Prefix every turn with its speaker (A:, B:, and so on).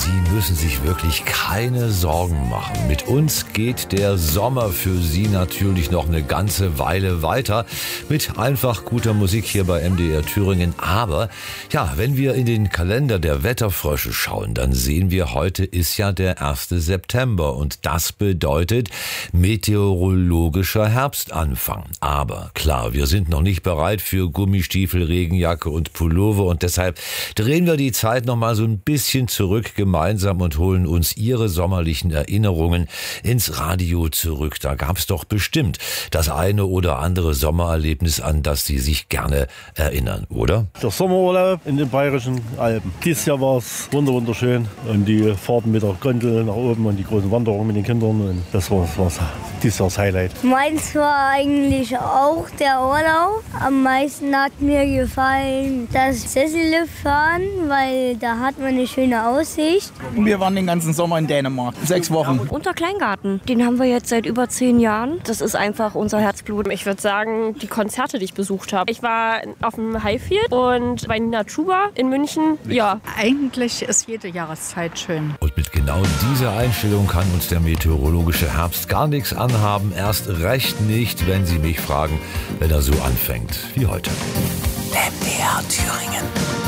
A: Sie müssen sich wirklich keine Sorgen machen. Mit uns geht der Sommer für Sie natürlich noch eine ganze Weile weiter. Mit einfach guter Musik hier bei MDR Thüringen. Aber ja, wenn wir in den Kalender der Wetterfrösche schauen, dann sehen wir, heute ist ja der 1. September. Und das bedeutet meteorologischer Herbstanfang. Aber klar, wir sind noch nicht bereit für Gummistiefel, Regenjacke und Pullover. Und deshalb drehen wir die Zeit noch mal so ein bisschen zurück gemeinsam und holen uns Ihre sommerlichen Erinnerungen ins Radio zurück. Da gab's doch bestimmt das eine oder andere Sommererlebnis, an das Sie sich gerne erinnern, oder?
B: Der Sommerurlaub in den Bayerischen Alpen. Dieses Jahr war es wunderschön und die Fahrten mit der Gondel nach oben und die großen Wanderungen mit den Kindern. Und das war dieses Jahr das Highlight.
C: Meins war eigentlich auch der Urlaub. Am meisten hat mir gefallen das Sesselliftfahren, weil da hat man eine schöne Aussicht.
D: Wir waren den ganzen Sommer in Dänemark, 6 Wochen.
E: Unter Kleingarten, den haben wir jetzt seit über 10 Jahren. Das ist einfach unser Herzblut.
F: Ich würde sagen, die Konzerte, die ich besucht habe. Ich war auf dem Highfield und bei Nina Chuba in München. Ja.
G: Eigentlich ist jede Jahreszeit schön.
A: Und mit genau dieser Einstellung kann uns der meteorologische Herbst gar nichts anhaben. Erst recht nicht, wenn Sie mich fragen, wenn er so anfängt wie heute.
H: MDR Thüringen.